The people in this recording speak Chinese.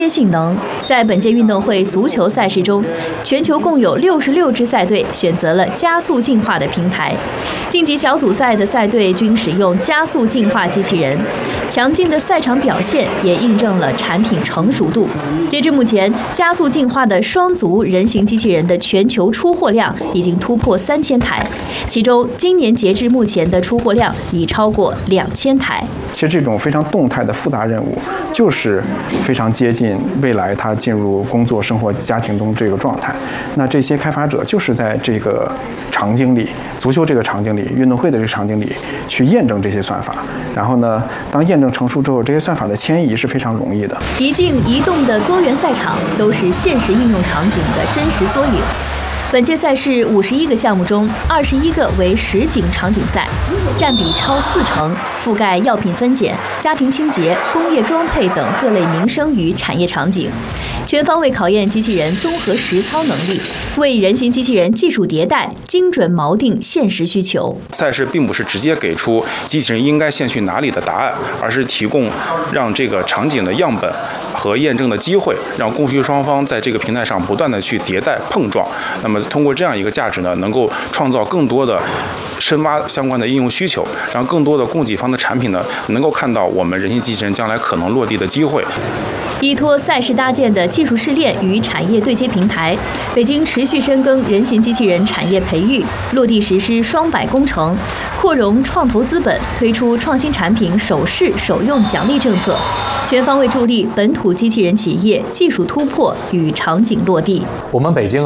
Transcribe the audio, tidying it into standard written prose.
性能。在本届运动会足球赛事中，全球共有66支赛队选择了加速进化的平台。晋级小组赛的赛队均使用加速进化机器人，强劲的赛场表现也印证了产品成熟度。截至目前，加速进化的双足人形机器人的全球出货量已经突破3000台，其中今年截至目前的出货量已超过2000台。 其实这种非常动态的复杂任务，就是非常接近未来他进入工作、生活、家庭中这个状态。那这些开发者就是在这个场景里，足球这个场景里、运动会的这个场景里去验证这些算法。然后呢，当验证成熟之后，这些算法的迁移是非常容易的。 一静一动的多元赛场都是现实应用场景的真实缩影。本届赛事51个项目中，21个为实景场景赛，占比超40%，覆盖药品分拣、家庭清洁、工业装配等各类民生与产业场景，全方位考验机器人综合实操能力，为人形机器人技术迭代精准锚定现实需求。 赛事并不是直接给出机器人应该先去哪里的答案，而是提供让这个场景的样本和验证的机会，让供需双方在这个平台上不断的去迭代碰撞。那么通过这样一个价值呢，能够创造更多的深挖相关的应用需求，让更多的供给方的产品呢，能够看到我们人形机器人将来可能落地的机会。 依托赛事搭建的技术试炼与产业对接平台，北京持续深耕人形机器人产业培育，落地实施双百工程，扩容创投资本，推出创新产品首试首用奖励政策，全方位助力本土机器人企业技术突破与场景落地。 我们北京